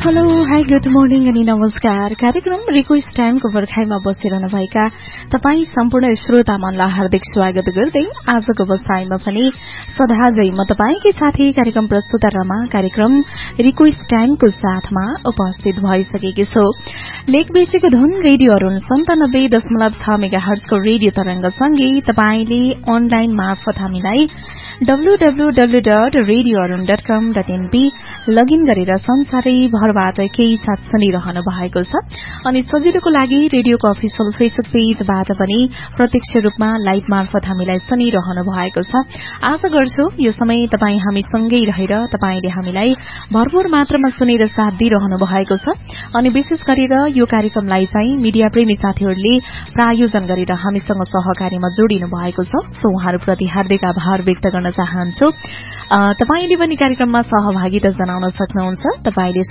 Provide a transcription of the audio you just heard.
Hello hi good morning अनि नमस्कार। कार्यक्रम रिक्वेस्ट टाइमको पर्खाइमा बसिरहनुभएका तपाईँ सम्पूर्ण श्रोता मनलाई हार्दिक स्वागत गर्दै आजको बसाइमा पनि सदाझै म तपाईँकै साथी कार्यक्रम प्रस्तुता रमा कार्यक्रम रिक्वेस्ट टाइमको साथमा उपस्थित भइसकेकी छु। लेकबेसीको धुन रेडियो अरुण 97.6 मेगाहर्जको रेडियो तरंगसँगै तपाईले अनलाइन मार्फत हामीलाई www.radioarun.com.np लगइन गरेर संसारै भरबाट केही साथ सुनिरहनु भएको छ। अनि सजिलोको लागि रेडियोको अफिसियल फेसबुक पेजबाट पनि प्रत्यक्ष रूपमा लाइभ मार्फत हामीलाई सुनिरहनु भएको छ। आशा गर्छु यो समय तपाई हामीसँगै रहेर तपाईले हामीलाई भरपूर मात्रामा सुनेर साथ दिइरहनु भएको छ। अनि विशेष गरेर यो कार्यक्रमलाई चाहिँ मिडिया प्रेमी साथीहरूले प्रायोजन गरेर हामीसँग सहकार्यमा जोडिनु भएको छ। सो उहाँहरूप्रति हार्दिक आभार व्यक्त गर्न चाहन्छु। तपाईले पनि कार्यक्रममा सहभागिता जनाउन सक्नुहुन्छ। तपाईले